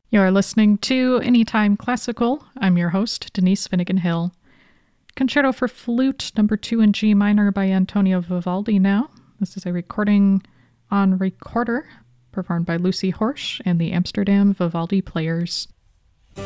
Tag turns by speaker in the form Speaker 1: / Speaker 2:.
Speaker 1: You're listening to Anytime Classical. I'm your host, Denise Finnegan Hill. Concerto for Flute, number 2 in G minor by Antonio Vivaldi now. This is a recording on recorder, performed by Lucy Horsch and the Amsterdam Vivaldi Players.